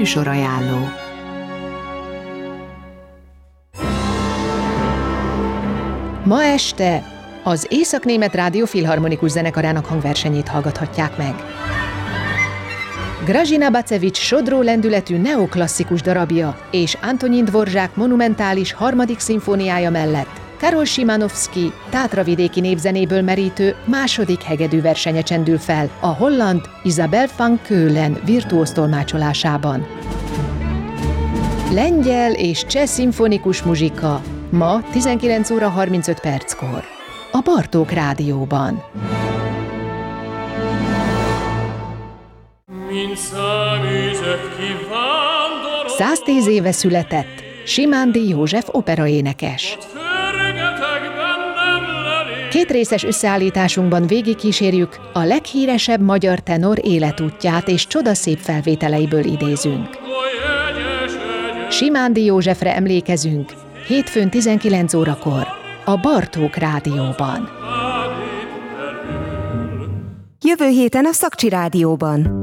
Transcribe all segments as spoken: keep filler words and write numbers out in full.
Műsorajánló. Ma este az Észak-Német Rádió Filharmonikus Zenekarának hangversenyét hallgathatják meg. Grażyna Bacewicz sodró lendületű neoklasszikus darabja és Antonín Dvorzsák monumentális harmadik szimfóniája mellett Karol Szymanowski tátravidéki népzenéből merítő második hegedű versenye csendül fel a holland Isabel van Keulen virtuóz tolmácsolásában. Lengyel és cseh szimfonikus muzsika ma tizenkilenc óra harmincöt perckor a Bartók Rádióban. száztíz éve született Simándi József operaénekes. Kétrészes összeállításunkban végigkísérjük a leghíresebb magyar tenor életútját és csodaszép felvételeiből idézünk. Simándi Józsefre emlékezünk hétfőn tizenkilenc órakor a Bartók Rádióban. Jövő héten a Szakcsi Rádióban.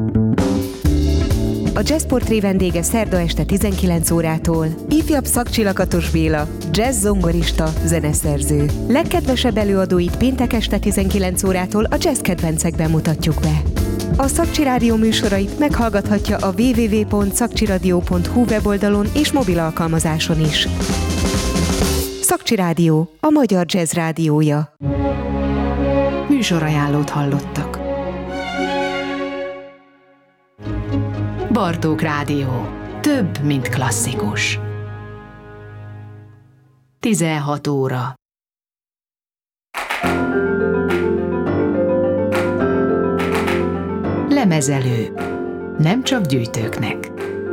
A Jazzportré vendége szerda este tizenkilenc órától ifjabb Szakcsi Lakatos Béla, jazz zongorista, zeneszerző. Legkedvesebb előadóit péntek este tizenkilenc órától a jazz kedvencekben mutatjuk be. A Szakcsi Rádió műsorait meghallgathatja a double-u double-u double-u pont szakcsiradio pont hu weboldalon és mobil alkalmazáson is. Szakcsi Rádió, a magyar jazz rádiója. Műsorajánlót hallottak. Bartók Rádió. Több, mint klasszikus. tizenhat óra. Lemezelő. Nem csak gyűjtőknek.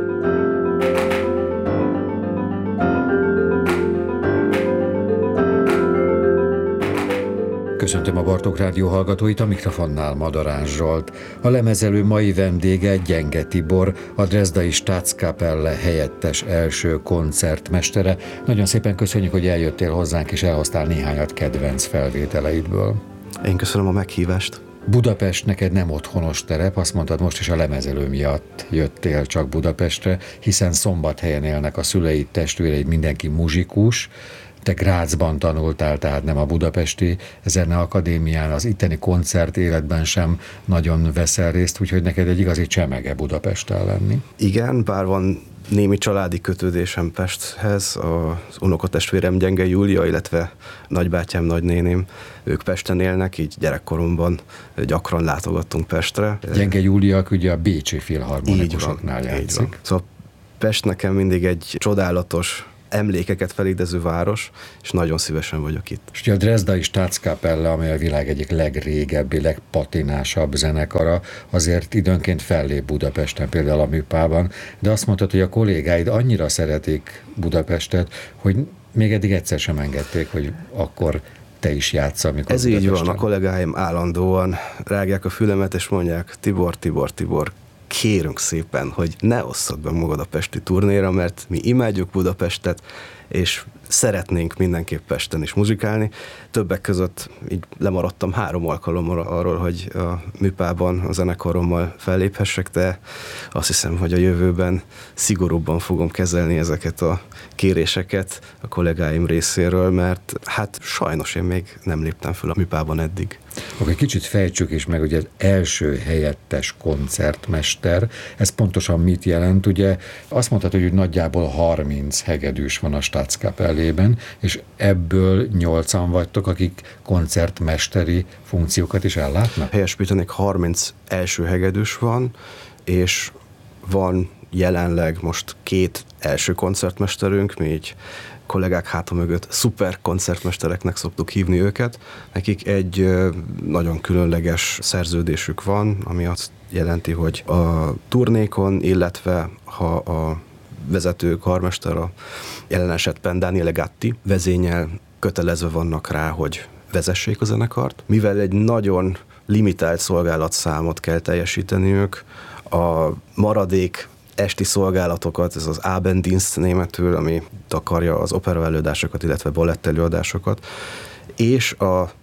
Köszöntöm a Bartók Rádió hallgatóit, a mikrofonnál Madarán Zsolt. A lemezelő mai vendége Gyenge Tibor, a Dresdai Staatskapelle helyettes első koncertmestere. Nagyon szépen köszönjük, hogy eljöttél hozzánk, és elhoztál néhányat kedvenc felvételeidből. Én köszönöm a meghívást. Budapest neked nem otthonos terep, azt mondtad, most is a lemezelő miatt jöttél csak Budapestre, hiszen Szombathelyen élnek a szüleid, testvéreid, mindenki muzsikus. Te Grazban tanultál, tehát nem a budapesti zeneakadémián, az itteni koncert életben sem nagyon veszel részt, úgyhogy neked egy igazi csemege Budapesten lenni. Igen, bár van némi családi kötődésem Pesthez, az unokatestvérem Gyenge Júlia, illetve nagybátyám, nagynéném, ők Pesten élnek, így gyerekkoromban gyakran látogattunk Pestre. Gyenge Júlia ugye a bécsi filharmonikusoknál játszik. Szóval Pest nekem mindig egy csodálatos, emlékeket felidező város, és nagyon szívesen vagyok itt. És ugye a Dresdai Staatskapelle, amely a világ egyik legrégebbi, legpatinásabb zenekara, azért időnként fellép Budapesten, például a Műpában, de azt mondtad, hogy a kollégáid annyira szeretik Budapestet, hogy még eddig egyszer sem engedték, hogy akkor te is játsz, amikor Ez Budapesten. így van, a kollégáim állandóan rágják a fülemet, és mondják, Tibor, Tibor, Tibor, kérünk szépen, hogy ne osszad be magad a pesti turnéra, mert mi imádjuk Budapestet, és szeretnénk mindenképp Pesten is muzsikálni. Többek között így lemaradtam három alkalommal arról, hogy a Műpában a zenekarommal felléphessek, de azt hiszem, hogy a jövőben szigorúbban fogom kezelni ezeket a kéréseket a kollégáim részéről, mert hát sajnos én még nem léptem fel a Műpában eddig. Akkor kicsit fejtsük is meg, hogy az első helyettes koncertmester, ez pontosan mit jelent? Ugye azt mondtad, hogy nagyjából harminc hegedűs van a Staatskapellében, és ebből nyolcan vagytok, akik koncertmesteri funkciókat is ellátnak? Helyesbítenék, harminc első hegedűs van, és van jelenleg most két első koncertmesterünk, mi így kollégák háta mögött szuper koncertmestereknek szoktuk hívni őket. Nekik egy nagyon különleges szerződésük van, ami azt jelenti, hogy a turnékon, illetve ha a vezető karmester, a jelen esetben Daniele Gatti vezényel kötelezve vannak rá, hogy vezessék a zenekart. Mivel egy nagyon limitált szolgálatszámot kell teljesíteniük, a maradék esti szolgálatokat, ez az Abenddienst németül, ami takarja az opera előadásokat, illetve balett előadásokat, és a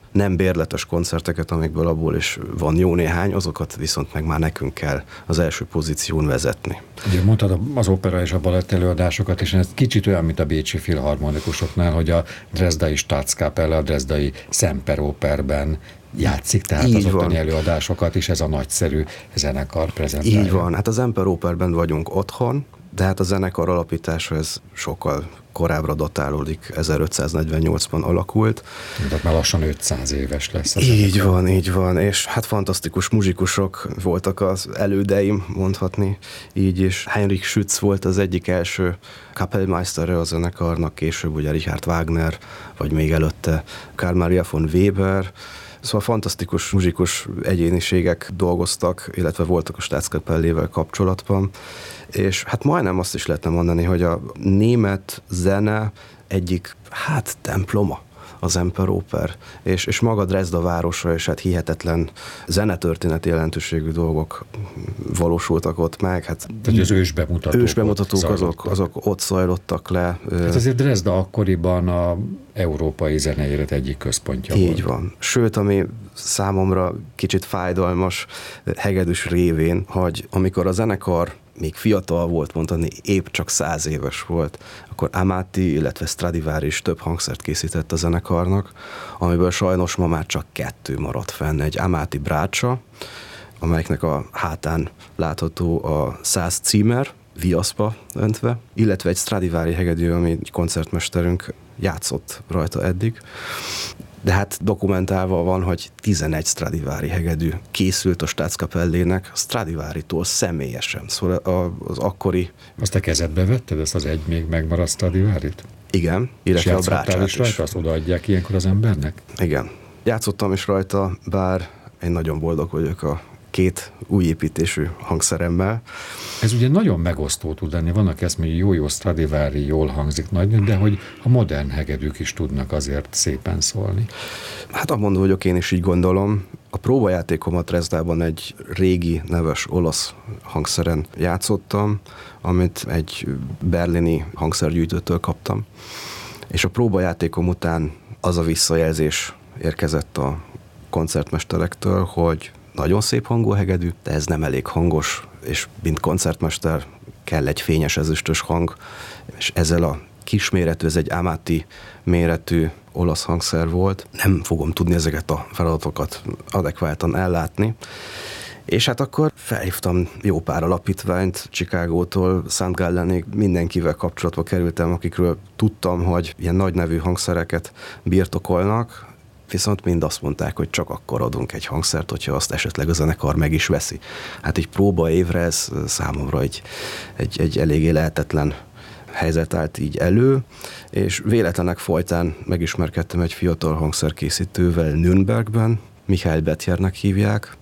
nem bérletes koncerteket, amikből abból is van jó néhány, azokat viszont meg már nekünk kell az első pozíción vezetni. Ugye mondtad az opera és a balett előadásokat, és ez kicsit olyan, mint a bécsi filharmonikusoknál, hogy a Dresdai Staatskapelle, a Dresdai Semperoperben játszik, tehát így az ottani van. Előadásokat is ez a nagyszerű zenekar prezentálja. Így van, hát az Semperoperben vagyunk otthon, de hát a zenekar alapítása ez sokkal korábbra datálódik, ezerötszáznegyvennyolcban alakult. Tehát már lassan ötszáz éves lesz. Így zenekar. van, így van, és hát fantasztikus muzsikusok voltak az elődeim, mondhatni így is. Heinrich Schütz volt az egyik első Kapellmeistere a zenekarnak, később ugye Richard Wagner, vagy még előtte Karl Maria von Weber. Szóval fantasztikus muzsikus egyéniségek dolgoztak, illetve voltak a Staatskapellével kapcsolatban, és hát majdnem azt is lehetne mondani, hogy a német zene egyik, hát temploma az Semperoper, és, és maga Dresda városa, és hát hihetetlen zenetörténeti jelentőségű dolgok valósultak ott meg. Hát tehát az ősbemutatók, ősbemutatók azok, azok ott zajlottak le. Hát azért Dresda akkoriban a európai zeneélet egyik központja Így volt. Így van. Sőt, ami számomra kicsit fájdalmas hegedűs révén, hogy amikor a zenekar még fiatal volt, mondani, épp csak száz éves volt, akkor Amati, illetve Stradivari is több hangszert készített a zenekarnak, amiből sajnos ma már csak kettő maradt fenn. Egy Amati Brácsa, amelyiknek a hátán látható a száz címer, viaszpa öntve, illetve egy Stradivari hegedű, ami egy koncertmesterünk játszott rajta eddig. De hát dokumentálva van, hogy tizenegy Stradivari hegedű készült a Staatskapellének Stradivaritól személyesen. Szóval az akkori... Azt te kezedbe vetted, ezt az egy még megmaradt Stradivarit? Igen, illetve a Brácsát is. Rajta, azt odaadják ilyenkor az embernek? Igen. Játszottam is rajta, bár én nagyon boldog vagyok a két új építésű hangszeremmel. Ez ugye nagyon megosztó tud lenni. Vannak ezt, hogy jó-jó Stradivari jól hangzik nagyon, de hogy a modern hegedűk is tudnak azért szépen szólni. Hát amondó vagyok, én is így gondolom. A próbajátékomat Dresdában egy régi, neves olasz hangszeren játszottam, amit egy berlini hangszergyűjtőtől kaptam. És a próbajátékom után az a visszajelzés érkezett a koncertmesterektől, hogy nagyon szép hangú hegedű, de ez nem elég hangos, és mint koncertmester kell egy fényes ezüstös hang, és ezzel a kisméretű, ez egy Amati méretű olasz hangszer volt. Nem fogom tudni ezeket a feladatokat adekváltan ellátni. És hát akkor felhívtam jó pár alapítványt, Chicagótól Saint Gallenig, mindenkivel kapcsolatba kerültem, akikről tudtam, hogy ilyen nagy nevű hangszereket birtokolnak, viszont mind azt mondták, hogy csak akkor adunk egy hangszert, hogyha azt esetleg a zenekar meg is veszi. Hát egy próba évre ez számomra egy, egy, egy eléggé lehetetlen helyzet állt így elő, és véletlenek folytán megismerkedtem egy fiatal hangszerkészítővel Nürnbergben, Michael Betjernek hívják,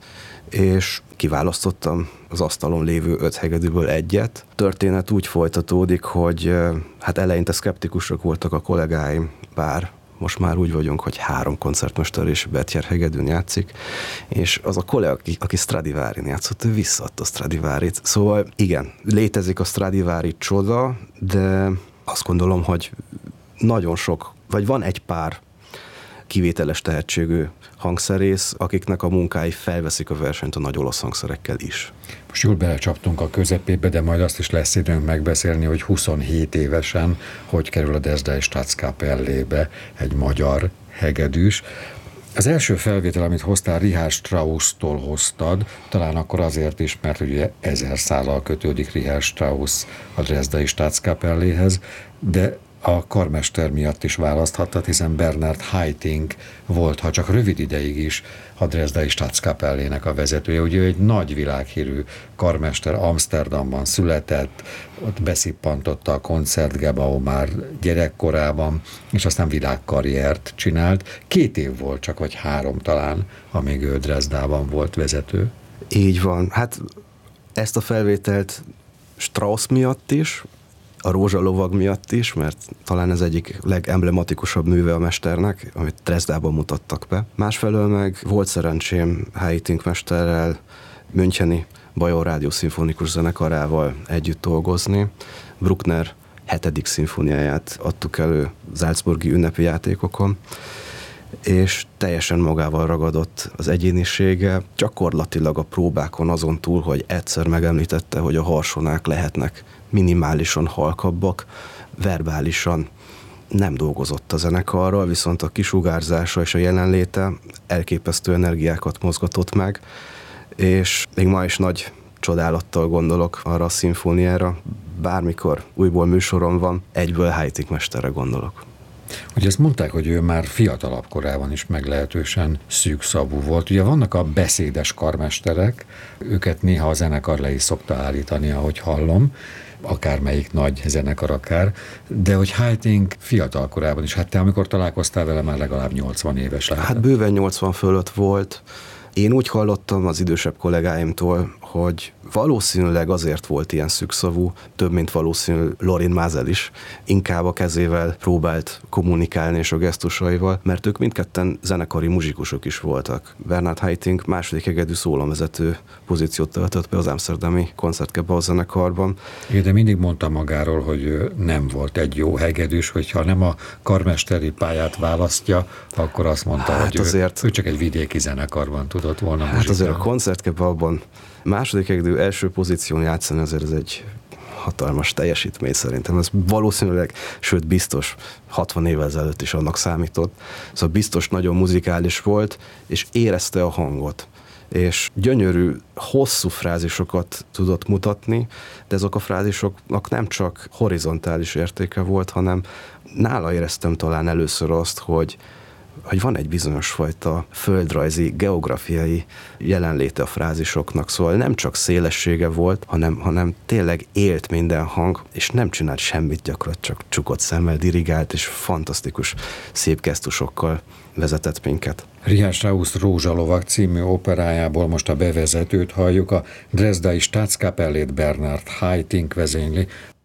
és kiválasztottam az asztalon lévő öt hegedűből egyet. A történet úgy folytatódik, hogy hát eleinte szkeptikusok voltak a kollégáim, bár most már úgy vagyunk, hogy három koncertmester és Betjer hegedűn játszik, és az a kollega, aki, aki Stradivárin játszott, ő visszaadta a Stradivárit. Szóval igen, létezik a Stradivari csoda, de azt gondolom, hogy nagyon sok, vagy van egy pár kivételes tehetségű hangszerész, akiknek a munkái felveszik a versenyt a nagy olasz hangszerekkel is. Most jól belecsaptunk a közepébe, de majd azt is lesz időnk megbeszélni, hogy huszonhét évesen hogy kerül a Dresdai Staatskapellébe egy magyar hegedűs. Az első felvétel, amit hoztál, Richard Strauss-tól hoztad, talán akkor azért is, mert ugye ezer szállal kötődik Richard Strauss a Dresdai Staatskapelléhez, de a karmester miatt is választhattad, hiszen Bernhard Haitink volt, ha csak rövid ideig is, a Dresdai Staatskapellének a vezetője. Ugye egy nagy világhírű karmester, Amsterdamban született, ott beszippantotta a koncertgebau már gyerekkorában, és aztán világkarriert csinált. Két év volt csak, vagy három talán, amíg ő Dresdában volt vezető. Így van. Hát ezt a felvételt Strauss miatt is, a Rózsalovag miatt is, mert talán ez egyik legemblematikusabb műve a mesternek, amit Dresdában mutattak be. Másfelől meg volt szerencsém Haitink mesterrel, müncheni Bajor Rádió szimfonikus zenekarával együtt dolgozni. Bruckner hetedik szimfóniáját adtuk elő Salzburgi ünnepi játékokon, és teljesen magával ragadott az egyénisége, gyakorlatilag a próbákon azon túl, hogy egyszer megemlítette, hogy a harsonák lehetnek minimálisan halkabbak, verbálisan nem dolgozott a zenekarral, viszont a kisugárzása és a jelenléte elképesztő energiákat mozgatott meg, és még ma is nagy csodálattal gondolok arra a szimfóniára, bármikor újból műsorom van, egyből Haitink mestere gondolok. Ugye ezt mondták, hogy ő már fiatalabb korában is meglehetősen szűkszavú volt. Ugye vannak a beszédes karmesterek, őket néha a zenekar le is szokta állítani, ahogy hallom, akármelyik nagy zenekar akár, de hogy Haitink fiatal korában is, hát te amikor találkoztál vele, már legalább nyolcvan éves lehetett. Hát bőven nyolcvan fölött volt. Én úgy hallottam az idősebb kollégáimtól, hogy valószínűleg azért volt ilyen szűkszavú, több mint valószínű Lorin Maazel is, inkább a kezével próbált kommunikálni és a gesztusaival, mert ők mindketten zenekari muzsikusok is voltak. Bernard Haitink második hegedű szólamvezető pozíciót töltött be az amsterdami Concertgebouw zenekarban. Igen, de mindig mondta magáról, hogy ő nem volt egy jó hegedűs, hogyha nem a karmesteri pályát választja, akkor azt mondta, hát hogy azért, ő, ő csak egy vidéki zenekarban tudott volna hát muzsikálni. azért a Concertgebouwban második hegedű első pozíción játszani azért ez egy hatalmas teljesítmény szerintem. Ez valószínűleg, sőt biztos hatvan évvel ezelőtt is annak számított. Szóval biztos nagyon muzikális volt, és érezte a hangot. És gyönyörű, hosszú frázisokat tudott mutatni, de ezek a frázisoknak nem csak horizontális értéke volt, hanem nála éreztem talán először azt, hogy hogy van egy bizonyos fajta földrajzi, geográfiai jelenléte a frázisoknak, szóval nem csak szélessége volt, hanem, hanem tényleg élt minden hang, és nem csinált semmit, gyakorlatilag csak csukott szemmel dirigált, és fantasztikus szép gesztusokkal vezetett minket. Richard Strauss Rózsalovag című operájából most a bevezetőt halljuk, a Dresdai Staatskapellét Bernard Haitink vezényli.